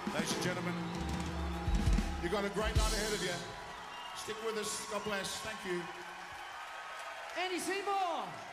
Ladies and gentlemen, you've got a great night ahead of you. Stick with us. God bless. Thank you. Andy Seymour.